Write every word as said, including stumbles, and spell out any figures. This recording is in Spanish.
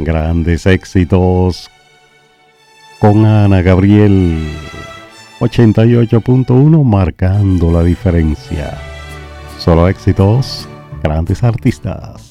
Grandes éxitos con Ana Gabriel. ochenta y ocho punto uno marcando la diferencia. Solo éxitos, grandes artistas.